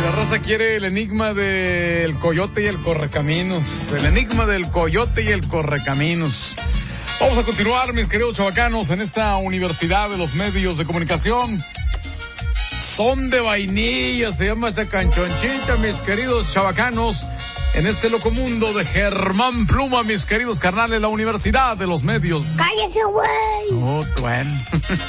La raza quiere el enigma del coyote y el correcaminos. El enigma del coyote y el correcaminos. Vamos a continuar, mis queridos chavacanos, en esta Universidad de los Medios de Comunicación. Son de vainilla, se llama esta canchonchita, mis queridos chavacanos. En este loco mundo de Germán Pluma, mis queridos carnales, la Universidad de los Medios. ¡Cállese, güey! Oh, bueno.